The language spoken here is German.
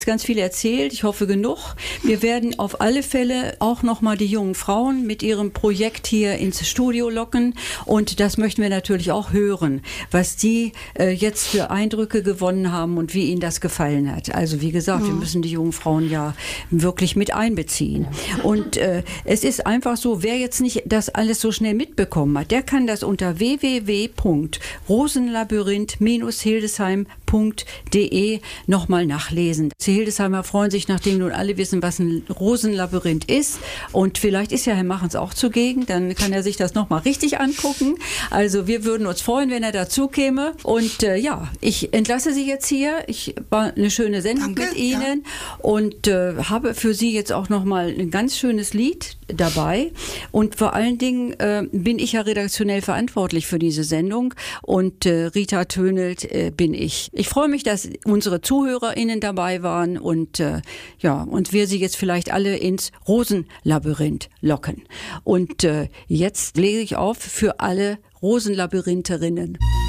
Ganz viel erzählt, ich hoffe genug. Wir werden auf alle Fälle auch nochmal die jungen Frauen mit ihrem Projekt hier ins Studio locken und das möchten wir natürlich auch hören, was die jetzt für Eindrücke gewonnen haben und wie ihnen das gefallen hat. Also wie gesagt, wir müssen die jungen Frauen ja wirklich mit einbeziehen. Und es ist einfach so, wer jetzt nicht das alles so schnell mitbekommen hat, der kann das unter www.rosenlabyrinth-hildesheim.de nochmal nachlesen. Die Hildesheimer freuen sich, nachdem nun alle wissen, was ein Rosenlabyrinth ist. Und vielleicht ist ja Herr Machens auch zugegen, dann kann er sich das nochmal richtig angucken. Also wir würden uns freuen, wenn er dazu käme. Und ich entlasse Sie jetzt hier. Ich war eine schöne Sendung mit Ihnen und habe für Sie jetzt auch nochmal ein ganz schönes Lied dabei. Und vor allen Dingen bin ich ja redaktionell verantwortlich für diese Sendung und Rita Tönelt bin ich. Ich freue mich, dass unsere ZuhörerInnen dabei waren und wir sie jetzt vielleicht alle ins Rosenlabyrinth locken. Und jetzt lege ich auf für alle Rosenlabyrintterinnen.